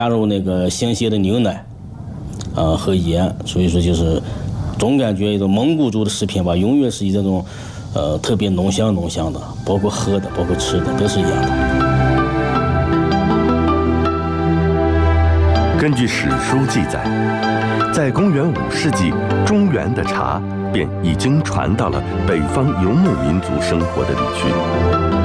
加入那个鲜血的牛奶，和盐，所以说就是总感觉一种蒙古族的食品吧，永远是以这种特别浓香的，包括喝的，包括吃的，都是一样的。 根据史书记载，在公元5世纪，中原的茶便已经传到了北方游牧民族生活的地区。